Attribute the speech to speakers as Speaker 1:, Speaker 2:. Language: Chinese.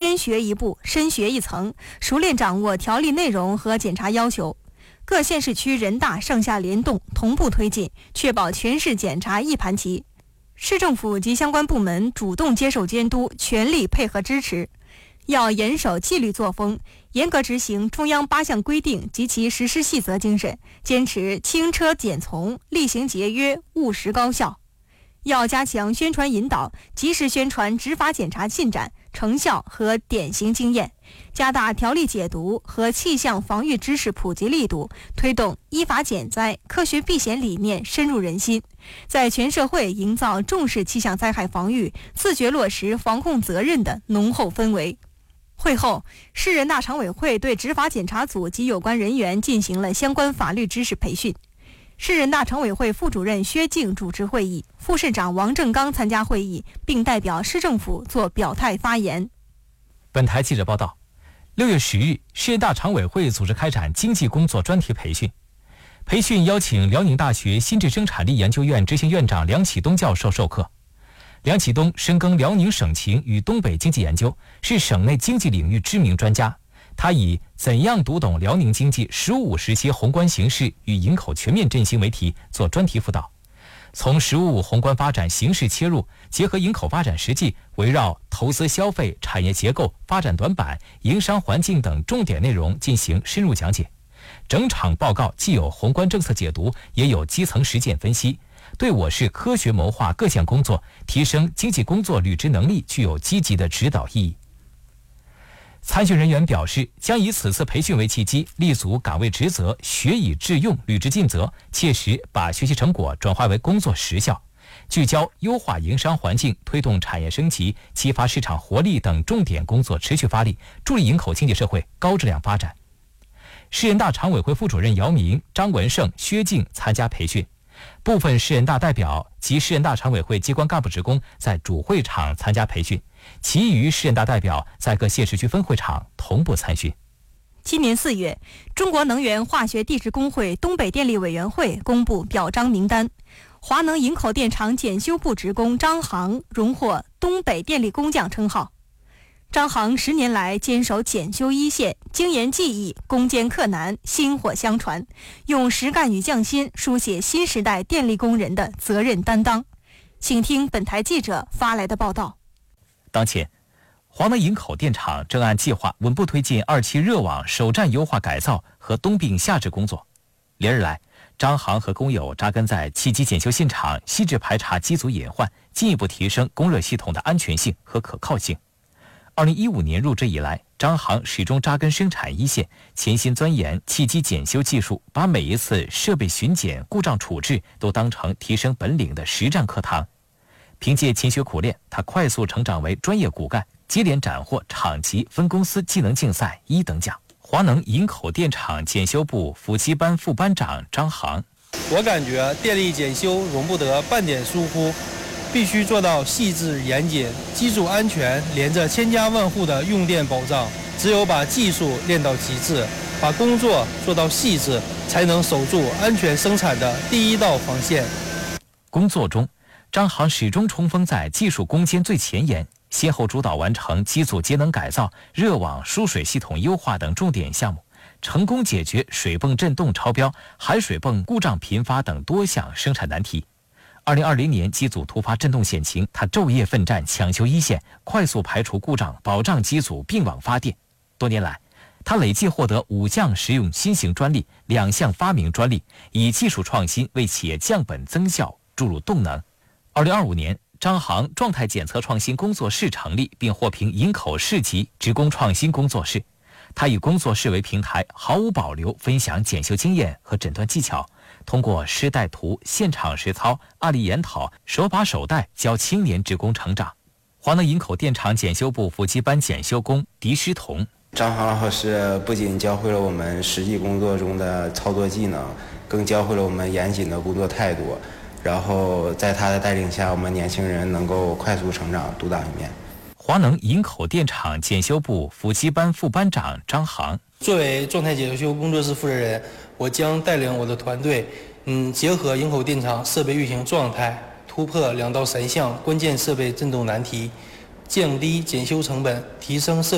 Speaker 1: 先学一步，深学一层，熟练掌握条例内容和检查要求。各县市区人大上下联动，同步推进，确保全市检查一盘棋。市政府及相关部门主动接受监督，全力配合支持。要严守纪律作风，严格执行中央8项规定及其实施细则精神，坚持轻车简从，厉行节约，务实高效。要加强宣传引导，及时宣传执法检查进展、成效和典型经验，加大条例解读和气象防御知识普及力度，推动依法减灾、科学避险理念深入人心，在全社会营造重视气象灾害防御、自觉落实防控责任的浓厚氛围。会后，市人大常委会对执法检查组及有关人员进行了相关法律知识培训。市人大常委会副主任薛静主持会议，副市长王正刚参加会议，并代表市政府作表态发言。
Speaker 2: 本台记者报道，6月10日，市人大常委会组织开展经济工作专题培训。培训邀请辽宁大学新质生产力研究院执行院长梁启东教授授课。梁启东深耕辽宁省情与东北经济研究，是省内经济领域知名专家。他以怎样读懂辽宁经济“15+5”时期宏观形势与营口全面振兴为题做专题辅导，从“15+5”宏观发展形势切入，结合营口发展实际，围绕投资消费、产业结构、发展短板、营商环境等重点内容进行深入讲解。整场报告既有宏观政策解读，也有基层实践分析，对我市科学谋划各项工作、提升经济工作履职能力具有积极的指导意义。参训人员表示，将以此次培训为契机，立足岗位职责，学以致用，履职尽责，切实把学习成果转化为工作实效，聚焦优化营商环境、推动产业升级、激发市场活力等重点工作持续发力，助力营口经济社会高质量发展。市人大常委会副主任姚明、张文胜、薛静参加培训，部分市人大代表及市人大常委会机关干部职工在主会场参加培训，其余市人大代表在各县市区分会场同步参训。
Speaker 1: 今年4月，中国能源化学地质工会东北电力委员会公布表彰名单，华能营口电厂检修部职工张航荣获东北电力工匠称号。张航10年来坚守检修一线，精研技艺，攻坚克难，薪火相传，用实干与匠心书写新时代电力工人的责任担当。请听本台记者发来的报道。
Speaker 2: 当前，华能营口电厂正按计划稳步推进2期热网首站优化改造和冬病夏治工作。连日来，张航和工友扎根在气机检修现场，细致排查机组隐患，进一步提升供热系统的安全性和可靠性。2015年入职以来，张航始终扎根生产一线，潜心钻研气机检修技术，把每一次设备巡检、故障处置都当成提升本领的实战课堂。凭借勤学苦练，他快速成长为专业骨干，接连斩获厂级分公司技能竞赛1等奖。华能营口电厂检修部辅机班副班长张航：
Speaker 3: 我感觉电力检修容不得半点疏忽，必须做到细致严谨，机组安全连着千家万户的用电保障。只有把技术练到极致，把工作做到细致，才能守住安全生产的第一道防线。
Speaker 2: 工作中，张航始终冲锋在技术攻坚最前沿，先后主导完成机组节能改造、热网输水系统优化等重点项目，成功解决水泵震动超标、海水泵故障频发等多项生产难题。2020年机组突发震动险情，他昼夜奋战抢修一线，快速排除故障，保障机组并网发电。多年来，他累计获得5项实用新型专利、2项发明专利，以技术创新为企业降本增效注入动能。2025年，张航状态检测创新工作室成立，并获评营口市级职工创新工作室。他以工作室为平台，毫无保留分享检修经验和诊断技巧，通过师带徒、现场实操、案例研讨，手把手带教青年职工成长。华能营口电厂检修部辅机班检修工狄诗彤：
Speaker 4: 张航老师不仅教会了我们实际工作中的操作技能，更教会了我们严谨的工作态度。然后在他的带领下，我们年轻人能够快速成长，独当一面。
Speaker 2: 华能营口电厂检修部辅机班副班长张航：
Speaker 3: 作为状态检修工作室负责人，我将带领我的团队，结合营口电厂设备运行状态，突破2到3项关键设备震动难题，降低检修成本，提升设备